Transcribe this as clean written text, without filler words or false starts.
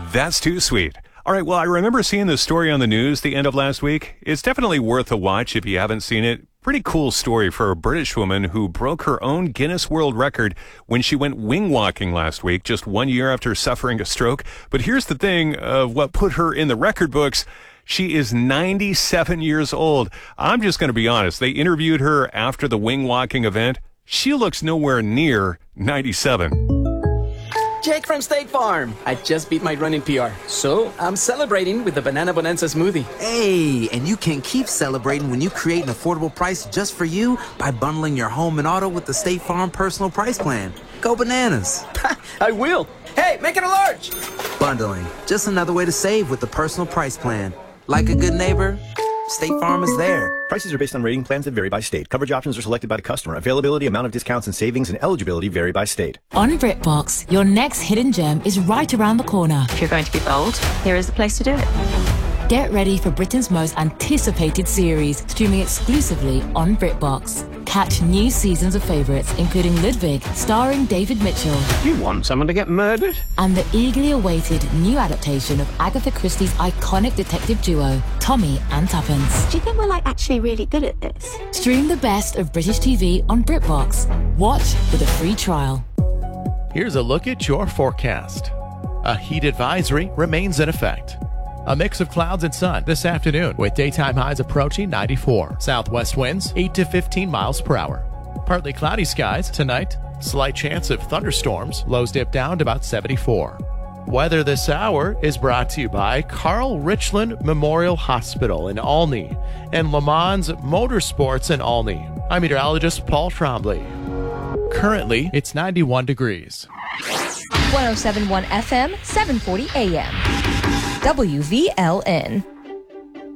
That's too sweet. All right, well, I remember seeing this story on the news the end of last week. It's definitely worth a watch if you haven't seen it. Pretty cool story for a British woman who broke her own Guinness World Record when she went wing walking last week, just 1 year after suffering a stroke. But here's the thing of what put her in the record books. She is 97 years old. I'm just going to be honest. They interviewed her after the wing walking event. She looks nowhere near 97. Jake from State Farm. I just beat my running PR, so I'm celebrating with the Banana Bonanza smoothie. Hey, and you can keep celebrating when you create an affordable price just for you by bundling your home and auto with the State Farm Personal Price Plan. Go bananas. I will. Hey, make it a large. Bundling, just another way to save with the Personal Price Plan. Like a good neighbor, State Farm is there. Prices are based on rating plans that vary by state. Coverage options are selected by the customer. Availability, amount of discounts and savings, and eligibility vary by state. On BritBox, your next hidden gem is right around the corner. If you're going to be bold, here is the place to do it. Get ready for Britain's most anticipated series, streaming exclusively on BritBox. Catch new seasons of favourites, including Ludwig, starring David Mitchell. You want someone to get murdered? And the eagerly awaited new adaptation of Agatha Christie's iconic detective duo, Tommy and Tuppence. Do you think we're actually really good at this? Stream the best of British TV on BritBox. Watch with a free trial. Here's a look at your forecast. A heat advisory remains in effect. A mix of clouds and sun this afternoon with daytime highs approaching 94. Southwest winds 8 to 15 miles per hour. Partly cloudy skies tonight. Slight chance of thunderstorms. Lows dip down to about 74. Weather this hour is brought to you by Carl Richland Memorial Hospital in Olney and Le Mans Motorsports in Olney. I'm meteorologist Paul Trombley. Currently, it's 91 degrees. 107.1 FM, 740 AM. WVLN.